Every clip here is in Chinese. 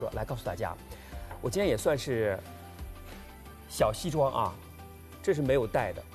来告诉大家，我今天也算是小西装啊，这是没有带的，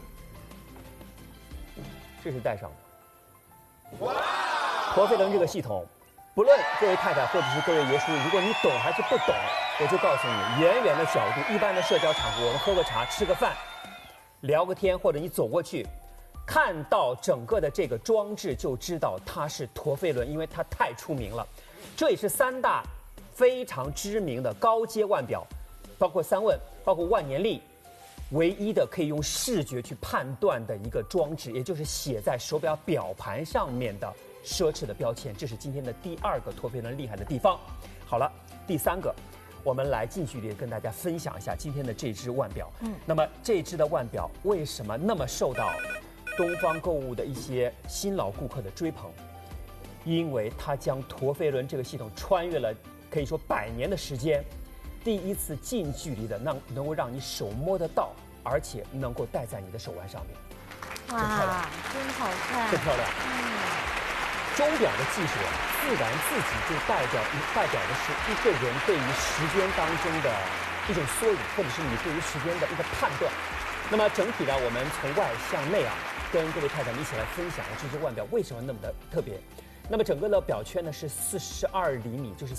这是带上的。哇！陀飞轮这个系统，不论各位太太或者是各位爷叔，如果你懂还是不懂，我就告诉你，远远的角度，一般的社交场合，我们喝个茶、吃个饭、聊个天，或者你走过去，看到整个的这个装置就知道它是陀飞轮，因为它太出名了。这也是3大非常知名的高阶腕表，包括三问，包括万年历，唯一的可以用视觉去判断的一个装置，也就是写在手表表盘上面的奢侈的标签。这是今天的第2个陀飞轮厉害的地方。好了，第3个，我们来近距离跟大家分享一下今天的这只腕表。那么这只的腕表为什么那么受到东方购物的一些新老顾客的追捧？因为它将陀飞轮这个系统穿越了可以说100年的时间，第一次近距离的能够让你手摸得到，而且能够戴在你的手腕上面。 哇，真好看， 真漂亮。钟表的技术自然自己就代表的是一个人对于时间当中的一种缩影，或者是你对于时间的一个判断。那么整体呢，我们从外向内啊，跟各位太太们一起来分享这只腕表为什么那么的特别。那么整个的表圈呢是42厘米，就是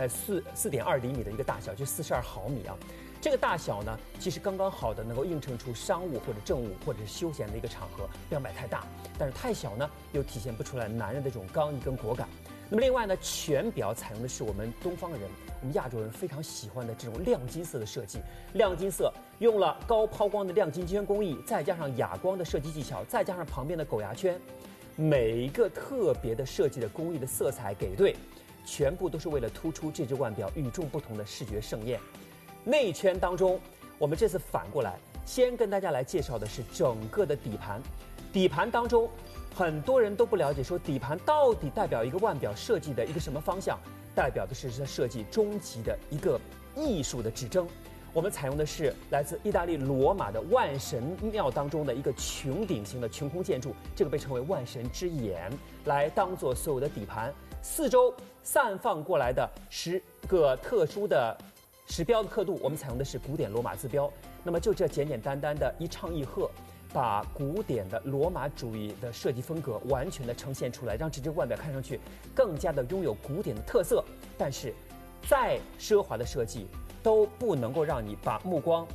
4.2厘米的一个大小，就42毫米啊。这个大小呢，其实刚刚好的能够映衬出商务或者政务或者是休闲的一个场合，不要买太大，但是太小呢又体现不出来男人的这种刚毅跟果敢。那么另外呢，全表采用的是我们东方人、我们亚洲人非常喜欢的这种亮金色的设计，亮金色用了高抛光的亮金圈工艺，再加上哑光的设计技巧，再加上旁边的狗牙圈。每一个特别的设计的工艺的色彩给对，全部都是为了突出这只腕表与众不同的视觉盛宴。内圈当中，我们这次反过来，先跟大家来介绍的是整个的底盘。底盘当中，很多人都不了解，说底盘到底代表一个腕表设计的一个什么方向？代表的是它设计终极的一个艺术的指征。我们采用的是来自意大利罗马的万神庙当中的一个穹顶型的穹空建筑，这个被称为万神之眼，来当做所有的底盘。四周散放过来的10个特殊的时标的刻度，我们采用的是古典罗马字标。那么就这简简单单的一唱一和，把古典的罗马主义的设计风格完全的呈现出来，让这只腕表看上去更加的拥有古典的特色。但是再奢华的设计都不能够让你把目光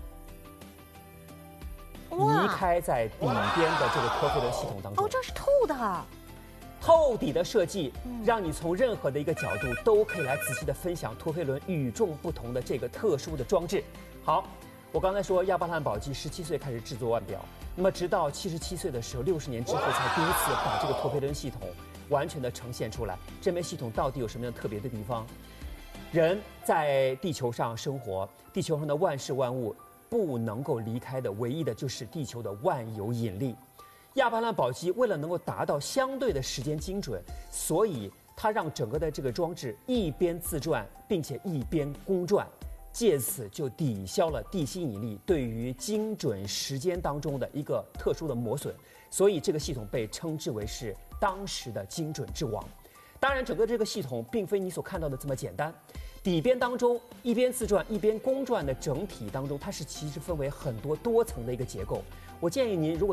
离开在底边的这个陀飞轮系统当中。 哦，这是透的。 透底的设计，让你从任何的一个角度都可以来仔细的分享陀飞轮与众不同的这个特殊的装置。好，我刚才说亚巴兰宝玑17岁开始制作腕表，那么直到77岁的时候，60年之后才第一次把这个陀飞轮系统完全的呈现出来。这枚系统到底有什么样特别的地方？人在地球上生活，地球上的万事万物不能够离开的唯一的就是地球的万有引力。亚巴兰宝玑为了能够达到相对的时间精准，所以它让整个的这个装置一边自转，并且一边公转，借此就抵消了地心引力对于精准时间当中的一个特殊的磨损，所以这个系统被称之为是当时的精准之王。当然，整个这个系统并非你所看到的这么简单。底边当中一边自转一边公转的整体当中，它是其实分为很多多层的一个结构。我建议您如果